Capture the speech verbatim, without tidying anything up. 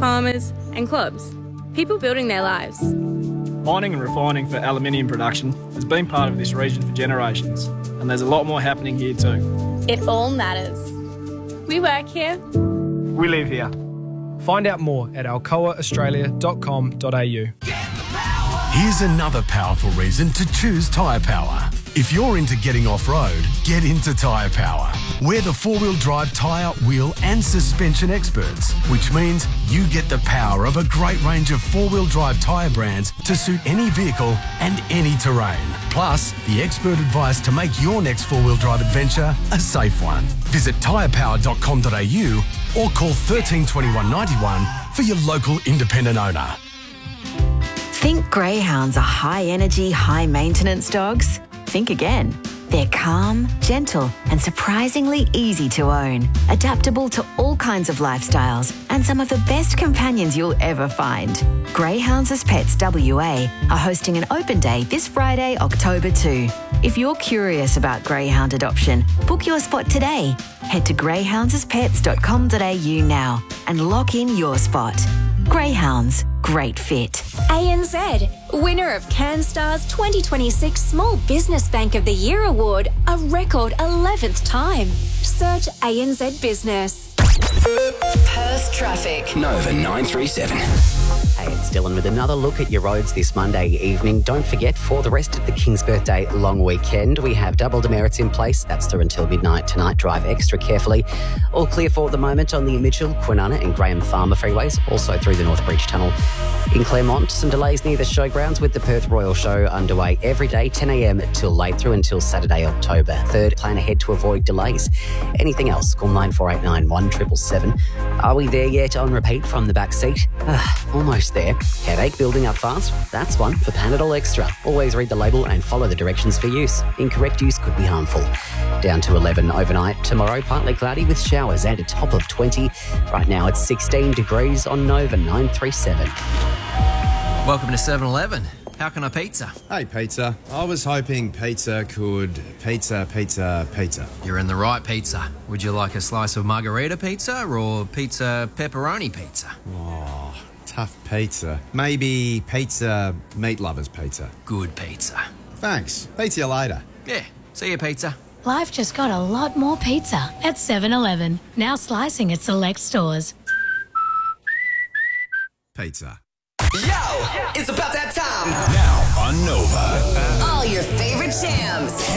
farmers and clubs, people building their lives. Mining and refining for aluminium production has been part of this region for generations, and there's a lot more happening here too. It all matters. We work here. We live here. Find out more at alcoa australia dot com dot a u. Here's another powerful reason to choose Tyre Power. If you're into getting off-road, get into Tyre Power. We're the four-wheel drive tyre, wheel and suspension experts, which means you get the power of a great range of four-wheel drive tyre brands to suit any vehicle and any terrain. Plus, the expert advice to make your next four-wheel drive adventure a safe one. Visit tyre power dot com dot a u or call thirteen twenty-one ninety-one for your local independent owner. Think greyhounds are high-energy, high-maintenance dogs? Think again. They're calm, gentle, and surprisingly easy to own, adaptable to all kinds of lifestyles, and some of the best companions you'll ever find. Greyhounds as Pets W A are hosting an open day this Friday, October second. If you're curious about greyhound adoption, book your spot today. Head to greyhounds as pets dot com dot a u now and lock in your spot. Greyhounds, great fit. A N Z, winner of CanStar's twenty twenty-six Small Business Bank of the Year Award, a record eleventh time. Search A N Z Business. Perth traffic. Nova nine three seven. Hey, it's Dylan with another look at your roads this Monday evening. Don't forget, for the rest of the King's Birthday long weekend, we have double demerits in place. That's through until midnight tonight. Drive extra carefully. All clear for the moment on the Mitchell, Kwinana and Graham Farmer freeways, also through the North Bridge Tunnel. In Claremont, some delays near the showgrounds with the Perth Royal Show underway every day, ten a m till late through until Saturday, October third. Plan ahead to avoid delays. Anything else, call nine four eight nine, one seven seven seven. Are we there yet on repeat from the back seat? Ah, almost there. Headache building up fast? That's one for Panadol Extra. Always read the label and follow the directions for use. Incorrect use could be harmful. Down to eleven overnight. Tomorrow, partly cloudy with showers and a top of twenty. Right now, it's sixteen degrees on Nova nine three seven. Welcome to seven eleven. How can I pizza? Hey, pizza. I was hoping pizza could... Pizza, pizza, pizza. You're in the right pizza. Would you like a slice of margarita pizza or pizza pepperoni pizza? Oh, tough pizza. Maybe pizza meat lovers pizza. Good pizza. Thanks. Pizza you later. Yeah. See you, pizza. Life just got a lot more pizza at seven eleven. Now slicing at select stores. Pizza. Yo, it's about that time. Now on Nova. All your favorite jams.